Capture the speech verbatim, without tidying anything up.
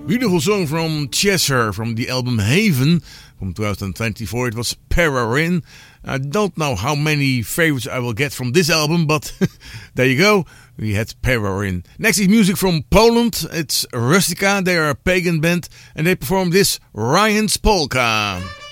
Beautiful song from Cheshire from the album Haven from twenty twenty-four. It was Pararin. I don't know how many favorites I will get from this album, but there you go. We had Pararin. Next is music from Poland. It's Rustica. They are a pagan band and they perform this Ryan's Polka.